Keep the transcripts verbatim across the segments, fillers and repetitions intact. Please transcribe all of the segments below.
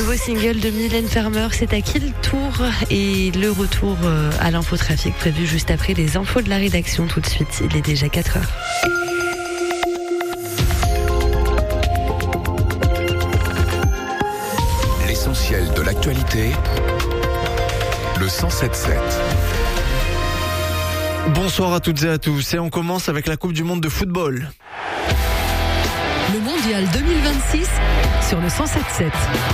nouveau single de Mylène Farmer, c'est à qui le tour? Et le retour à l'infotrafic prévu juste après les infos de la rédaction. Tout de suite, il est déjà quatre heures. L'essentiel de l'actualité, le cent sept sept. Bonsoir à toutes et à tous, et on commence avec la Coupe du Monde de football. Le Mondial deux mille vingt-six sur le cent sept sept.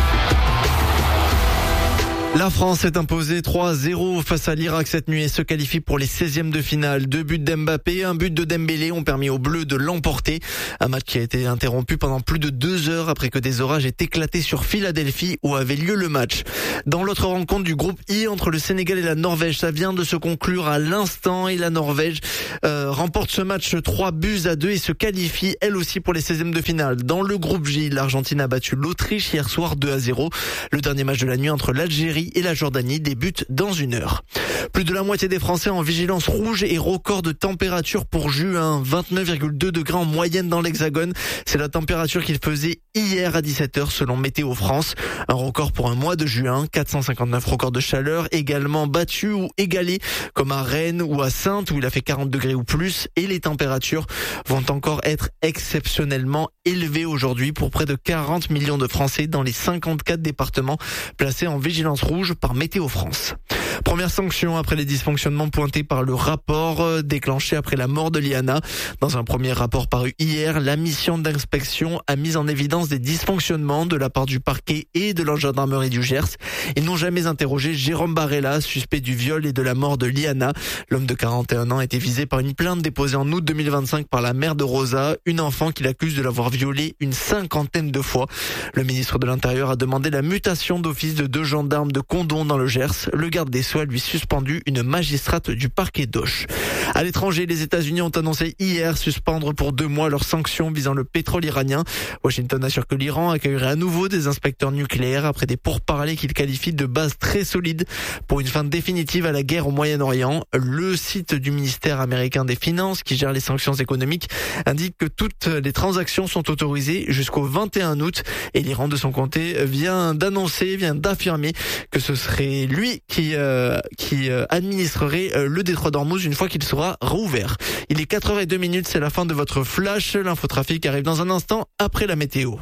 La France s'est imposée trois à zéro face à l'Irak cette nuit et se qualifie pour les seizièmes de finale. Deux buts d'Mbappé et un but de Dembélé ont permis aux Bleus de l'emporter. Un match qui a été interrompu pendant plus de deux heures après que des orages aient éclaté sur Philadelphie où avait lieu le match. Dans l'autre rencontre du groupe I entre le Sénégal et la Norvège, ça vient de se conclure à l'instant et la Norvège euh, remporte ce match trois buts à deux et se qualifie elle aussi pour les seizièmes de finale. Dans le groupe J, l'Argentine a battu l'Autriche hier soir deux à zéro. Le dernier match de la nuit entre l'Algérie et la Jordanie débute dans une heure. Plus de la moitié des Français en vigilance rouge et record de température pour juin. vingt-neuf virgule deux degrés en moyenne dans l'Hexagone. C'est la température qu'il faisait hier à dix-sept heures selon Météo France. Un record pour un mois de juin. quatre cent cinquante-neuf records de chaleur également battus ou égalés comme à Rennes ou à Saintes où il a fait quarante degrés ou plus. Et les températures vont encore être exceptionnellement élevées aujourd'hui pour près de quarante millions de Français dans les cinquante-quatre départements placés en vigilance rouge par Météo France. Première sanction après les dysfonctionnements pointés par le rapport déclenché après la mort de Liana. Dans un premier rapport paru hier, la mission d'inspection a mis en évidence des dysfonctionnements de la part du parquet et de la gendarmerie du Gers. Ils n'ont jamais interrogé Jérôme Barella, suspect du viol et de la mort de Liana. L'homme de quarante et un ans a été visé par une plainte déposée en août deux mille vingt-cinq par la mère de Rosa, une enfant qu'il accuse de l'avoir violée une cinquantaine de fois. Le ministre de l'Intérieur a demandé la mutation d'office de deux gendarmes de Condom dans le Gers. Le garde des Sceaux a lui suspendu une magistrate du parquet d'Auch. À l'étranger, les États-Unis ont annoncé hier suspendre pour deux mois leurs sanctions visant le pétrole iranien. Washington assure que l'Iran accueillerait à nouveau des inspecteurs nucléaires après des pourparlers qu'il qualifie de base très solides pour une fin définitive à la guerre au Moyen-Orient. Le site du ministère américain des Finances, qui gère les sanctions économiques, indique que toutes les transactions sont autorisées jusqu'au vingt et un août. Et l'Iran, de son côté, vient d'annoncer, vient d'affirmer que ce serait lui qui euh, qui euh, administrerait euh, le détroit d'Ormuz une fois qu'il sera rouvert. Il est quatre heures zéro deux minutes, c'est la fin de votre flash. L'infotrafic arrive dans un instant après la météo.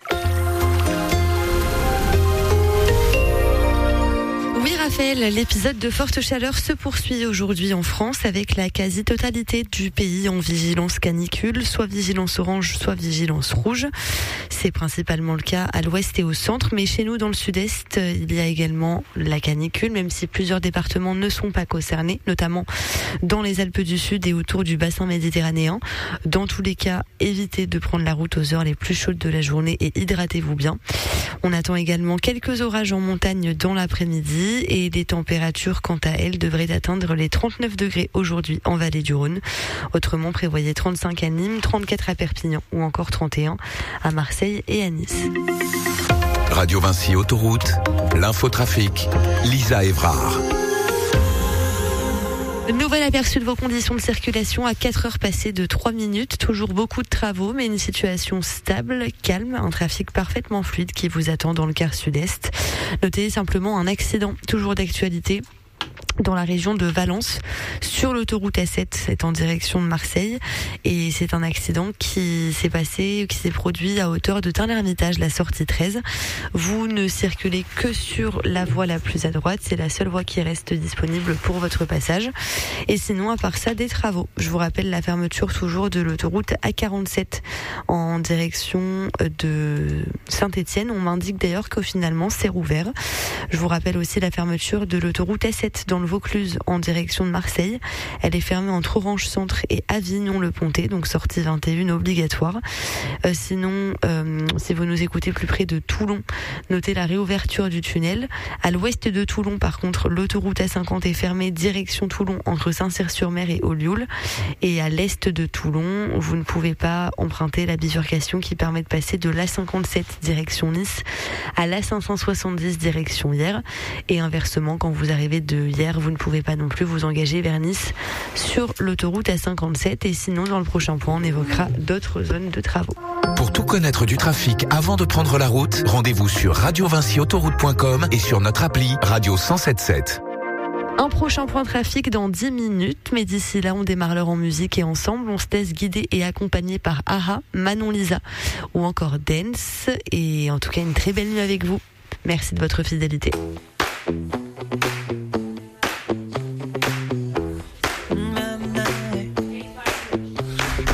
Oui Raphaël, l'épisode de forte chaleur se poursuit aujourd'hui en France avec la quasi-totalité du pays en vigilance canicule, soit vigilance orange, soit vigilance rouge. C'est principalement le cas à l'ouest et au centre, mais chez nous dans le sud-est, il y a également la canicule, même si plusieurs départements ne sont pas concernés, notamment dans les Alpes du Sud et autour du bassin méditerranéen. Dans tous les cas, évitez de prendre la route aux heures les plus chaudes de la journée et hydratez-vous bien. On attend également quelques orages en montagne dans l'après-midi et les températures, quant à elles, devraient atteindre les trente-neuf degrés aujourd'hui en vallée du Rhône. Autrement, prévoyez trente-cinq à Nîmes, trente-quatre à Perpignan ou encore trente et un à Marseille et à Nice. Radio Vinci Autoroute, l'infotrafic, Lisa Evrard. Nouvel aperçu de vos conditions de circulation à quatre heures passées de trois minutes. Toujours beaucoup de travaux, mais une situation stable, calme, un trafic parfaitement fluide qui vous attend dans le quart sud-est. Notez simplement un accident, toujours d'actualité, dans la région de Valence, sur l'autoroute A sept, c'est en direction de Marseille, et c'est un accident qui s'est passé, qui s'est produit à hauteur de Tain-l'Hermitage, la sortie treize. Vous ne circulez que sur la voie la plus à droite, c'est la seule voie qui reste disponible pour votre passage. Et sinon, à part ça, des travaux. Je vous rappelle la fermeture toujours de l'autoroute A quarante-sept en direction de Saint-Étienne. On m'indique d'ailleurs qu'au finalement c'est rouvert. Je vous rappelle aussi la fermeture de l'autoroute A sept dans le Vaucluse en direction de Marseille. Elle est fermée entre Orange Centre et Avignon-le-Pontet, donc sortie vingt et une obligatoire. Euh, sinon, euh, si vous nous écoutez plus près de Toulon, notez la réouverture du tunnel. À l'ouest de Toulon, par contre, l'autoroute A cinquante est fermée direction Toulon entre Saint-Cyr-sur-Mer et Ollioules. Et à l'est de Toulon, vous ne pouvez pas emprunter la bifurcation qui permet de passer de l'A cinquante-sept direction Nice à l'A cinq cent soixante-dix direction Hyères. Et inversement, quand vous arrivez de hier, vous ne pouvez pas non plus vous engager vers Nice sur l'autoroute A cinquante-sept. Et sinon, dans le prochain point, on évoquera d'autres zones de travaux. Pour tout connaître du trafic avant de prendre la route, rendez-vous sur radio vinci autoroute point com et sur notre appli Radio cent sept sept. Un prochain point trafic dans dix minutes, mais d'ici là, on démarre l'heure en musique et ensemble, on se laisse guider et accompagner par Aha, Manon Lisa ou encore Dance. Et en tout cas, une très belle nuit avec vous. Merci de votre fidélité.